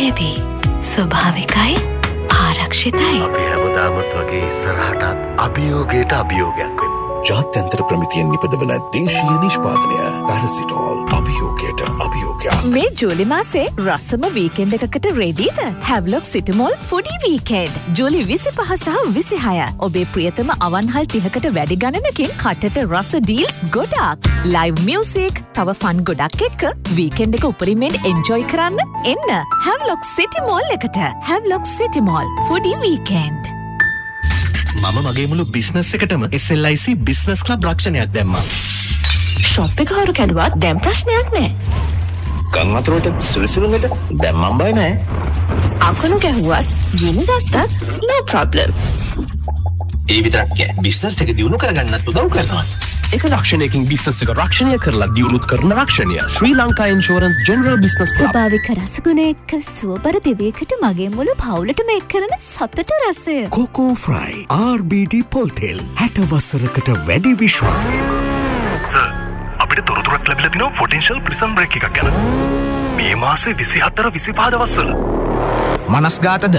JB ස්වභාවිකයි ආරක්ෂිතයි. අපි හැමදාමත් වගේ ඉස්සරහටත් අභියෝගයට අභියෝගයක් වෙමු. ජාත්‍යන්තර ප්‍රමිතියෙන් නිපදවන දේශීය නිෂ්පාදනය පැරසිටෝල් අභියෝගයට අභියෝගයක්. මේ ජූලි මාසේ රසම වීකෙන්ඩ් එකකට රෙඩීද? Havelock සිටිමෝල් ෆුඩි weekend. ජූලි 25 සහ 26. ඔබේ ප්‍රියතම අවන්හල් 30කට වැඩි ගණනකින් කටට රස ඩීල්ස් ගොඩක්. ලයිව් මියුසික්, තව ෆන් ගොඩක් එක්ක වීකෙන්ඩ් එක උපරිමයෙන් එන්ජොයි කරන්න එන්න හැව්ලොක් සිටිමෝල් එකට. Havelock සිටිමෝල් ෆුඩි weekend. මම මගේ මුළු බිස්නස් එකටම SLIC බිස්නස් ක්ලබ් රක්ෂණයක් දැම්මා. ෂොප් එක හොරු කැඩුවත් දැන් ප්‍රශ්නයක් නෑ. ගම් වතුරට සුළුසුළුකට දැන් මම බය නෑ. අකුණු ගැහුවත් ගිනි ගත්තත් no problem. ඒ විතරක් නෑ. බිස්නස් එක දියුණු කරගන්නත් උදව් කරනවා. එක රක්ෂණයකින් බිස්නස් එක රක්ෂණය කරලා දියුණුත් කරන රක්ෂණය. ශ්‍රී Lanka insurance general business club. ස්වභාවික රසගුණ එක්ක සුවබර දිවයකට මගේ මුළු පවුලටම එක් කරන සතුට රසය. කොකෝ ෆ්‍රයි RBD පොල්තෙල් 60 වසරකට වැඩි විශ්වාසය. සර්, අපිට තොරතුරක් ලැබිලා තිනවා පොටෙන්ෂල් ප්‍රිසන් බ්‍රේක් එකක් ගැන. මේ මාසේ 24 25 දවස්වල. මනස්ගාතද?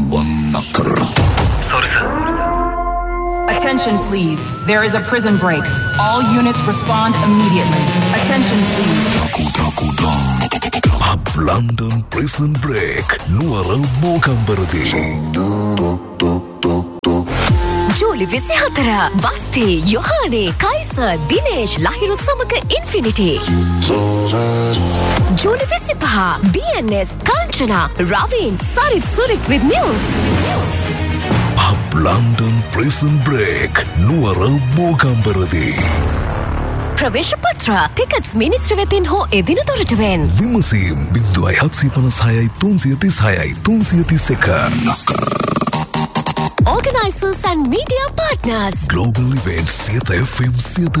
Sorry sir. Attention, please. There is a prison break. All units respond immediately. Attention, please. Up London Prison Break. Nuara Mogambaradi. ජූලි 24 වස්ති යොහානේ කයිසර් දිනේෂ් ලහිරු සමග infinity. July 25 BNS Kanchana රවින් Sarith Surith with news. Up London Prison Break. Nuara Mogambaradi. ප්‍රවේශ පත්‍ර tickets මිනිත්‍රි වෙතින් හෝ එදින දොරටුවෙන්. විමසීම් 0756 336 331. Organisers and media partners. Global Events Sieta FM Sieta